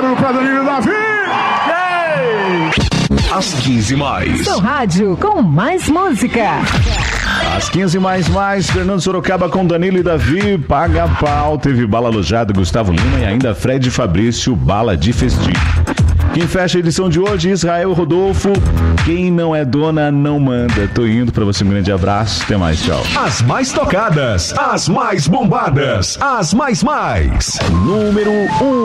barulho pra Danilo e Davi. Às 15 mais. Seu rádio com mais música. Às 15 mais, Fernando Sorocaba com Danilo e Davi, Paga Pau, teve Bala Alojado, Gustavo Lima e ainda Fred Fabrício, Bala de Festim. Quem fecha a edição de hoje, Israel Rodolfo, quem não é dona não manda. Tô indo pra você, um grande abraço, até mais, tchau. As mais tocadas, as mais bombadas, as mais. Número 1.